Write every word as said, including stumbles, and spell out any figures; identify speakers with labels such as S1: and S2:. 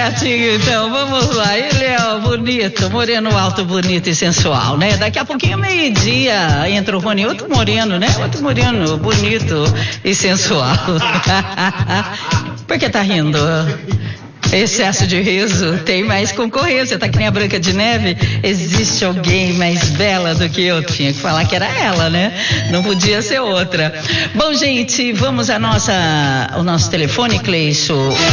S1: certinho, então, vamos lá. Ele é o bonito, moreno alto, bonito e sensual, né? Daqui a pouquinho, meio-dia, entra o Rony, outro moreno, né? Outro moreno, bonito e sensual. Por que tá rindo? Excesso de riso, tem mais concorrência, tá que nem a Branca de Neve. Existe alguém mais bela do que eu? Tinha que falar que era ela, né? Não podia ser outra. Bom, gente, vamos à nossa, o nosso telefone, Cleiton.